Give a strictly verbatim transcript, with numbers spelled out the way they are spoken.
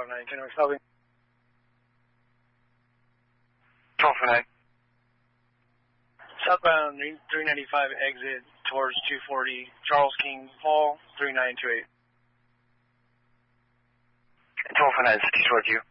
nine, ten West Helping. twelve for nine. Southbound three ninety-five exit towards two forty, Charles King Hall, three nine two eight. twelve for nine, sixty towards you.